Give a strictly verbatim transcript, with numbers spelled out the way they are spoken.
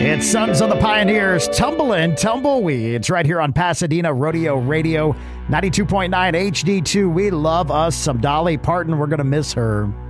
It's Sons of the Pioneers, Tumbling Tumbleweeds, right here on Pasadena Rodeo Radio, ninety-two point nine H D two. We love us some Dolly Parton. We're going to miss her.